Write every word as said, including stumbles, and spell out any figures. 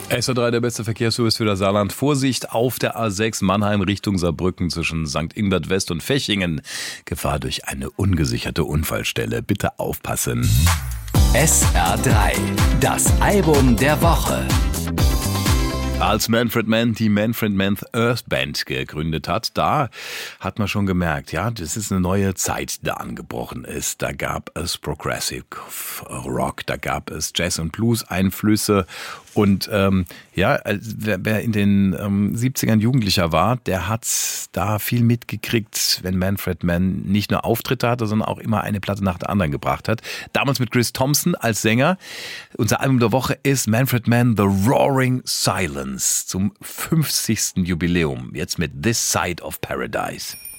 S R drei, der beste Verkehrsservice für das Saarland. Vorsicht auf der A sechs Mannheim Richtung Saarbrücken zwischen Sankt Ingbert West und Fechingen. Gefahr durch eine ungesicherte Unfallstelle. Bitte aufpassen. S R drei, das Album der Woche. Als Manfred Mann die Manfred Mann Earth Band gegründet hat, da hat man schon gemerkt, ja, das ist eine neue Zeit, die da angebrochen ist. Da gab es Progressive Rock, da gab es Jazz- und Blues-Einflüsse und ähm, ja, wer, wer in den ähm, siebzigern Jugendlicher war, der hat da viel mitgekriegt, wenn Manfred Mann nicht nur Auftritte hatte, sondern auch immer eine Platte nach der anderen gebracht hat. Damals mit Chris Thompson als Sänger. Unser Album der Woche ist Manfred Mann The Roaring Silence zum fünfzigsten Jubiläum. Jetzt mit This Side of Paradise.